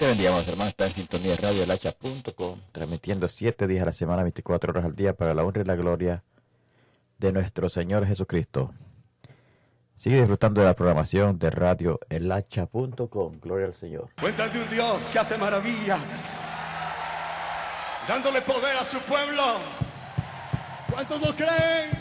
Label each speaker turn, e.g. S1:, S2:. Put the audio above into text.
S1: te bendigamos, hermano. Está en sintonía de Radio elhacha.com, transmitiendo 7 días a la semana, 24 horas al día, para la honra y la gloria de nuestro Señor Jesucristo. Sigue disfrutando de la programación de Radio elhacha.com. Gloria al Señor.
S2: Cuentan de un Dios que hace maravillas, dándole poder a su pueblo. ¿Cuántos lo creen?